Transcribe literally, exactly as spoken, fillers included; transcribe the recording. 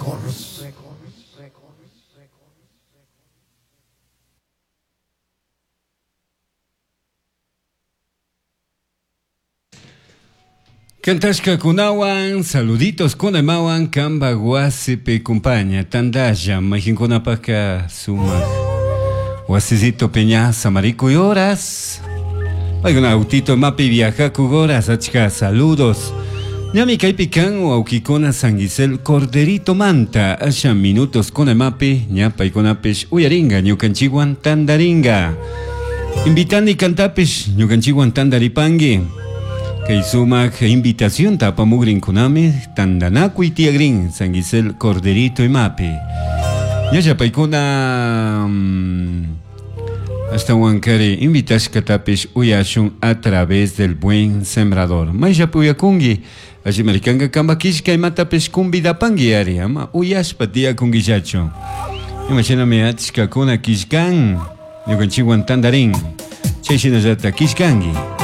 Records. Cantashka kunawan, saluditos kunamawan, kamba wasipe kumpaña, tandaya, majinkunapaka sumak. Wasisito peña, samarico y horas. Hay un autito mapi viaja horas, achka, saludos. Ñami kaipikan o aukikona San Gisel, corderito manta, asha minutos con el mapi, ñapa y conapesh, uyaringa, ñukanchiwan tandaringa. Invitando y cantapesh, ñukanchiwan tandaripangi. Kay sumak invitación tapa mugrin kunami tandanaku y tiagrin San Gisel corderito y mapi. Ñaya paikuna um, hasta huancari invitas katapish uyashun a través del buen sembrador. Maya puyakungi ajimarikanga kamba kishka y matapish kumbida pangi ari ama uyashpa dia kungi jacho. Imagina me atishka kuna kishkan ñukanchiwan tandarin. Chayshina jata kishkangi.